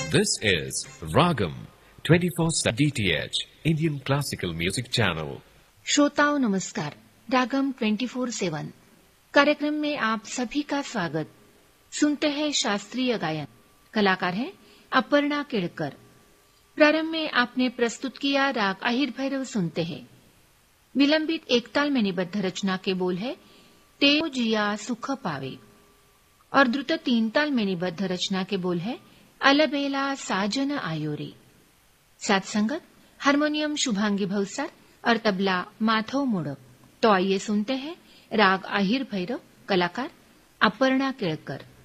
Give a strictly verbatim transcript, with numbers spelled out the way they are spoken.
This is Ragam twenty-four seven D T H Indian Classical Music Channel. श्रोताओं नमस्कार। रागम twenty four seven कार्यक्रम में आप सभी का स्वागत। सुनते हैं शास्त्रीय गायन। कलाकार हैं अपर्णा केड़कर। प्रारंभ में आपने प्रस्तुत किया राग अहिर भैरव सुनते हैं। विलंबित एकताल में निबद्ध रचना के बोल है तेओ जिया सुख पावे और द्रुत तीन ताल में निबद्ध रचना के बोल है अलबेला साजन आयोरे। साथ संगत हारमोनियम शुभांगी भवसार और तबला माधव मोड़क। तो आइए सुनते हैं राग अहिर भैरव, कलाकार अपर्णा केड़कर।